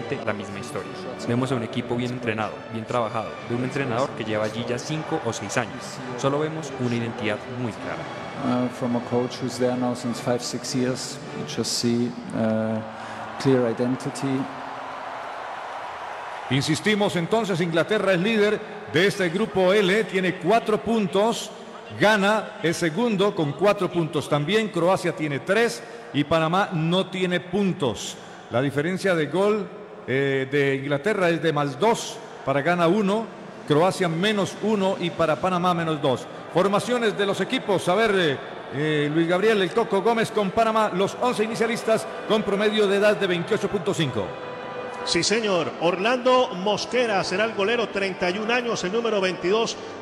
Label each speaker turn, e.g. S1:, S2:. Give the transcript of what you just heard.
S1: exactamente la misma historia. Vemos a un equipo bien entrenado, bien trabajado, de un entrenador que lleva allí ya 5 o 6 años. Solo vemos una identidad muy clara.
S2: From a coach who's there now since 5-6 years, you just see clear identity.
S3: Insistimos entonces, Inglaterra es líder de este grupo L, tiene 4 puntos. Ghana es segundo con 4 puntos también. Croacia tiene 3 y Panamá no tiene puntos. La diferencia de gol de Inglaterra es de +2, para Ghana 1, Croacia -1 y para Panamá -2. Formaciones de los equipos. A ver, Luis Gabriel El Coco Gómez con Panamá, los 11 inicialistas con promedio de edad de 28.5.
S4: Sí, señor. Orlando Mosquera será el golero, 31 años, el número 22.